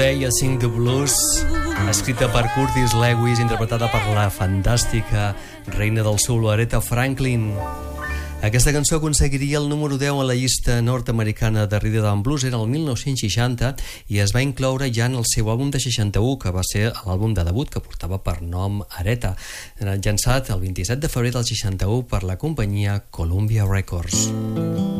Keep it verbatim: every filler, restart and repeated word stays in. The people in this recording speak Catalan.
Way I Sing the Blues, escrita per Curtis Lewis, interpretada per la fantàstica reina del soul Aretha Franklin. Aquesta cançó aconseguiria el número deu a la llista nord-americana de Rhythm and Blues, era el mil nou-cents seixanta, i es va incloure ja en el seu àlbum de seixanta-u, que va ser l'àlbum de debut, que portava per nom Aretha, llançat el vint-i-set de febrer del seixanta-u per la companyia Columbia Records.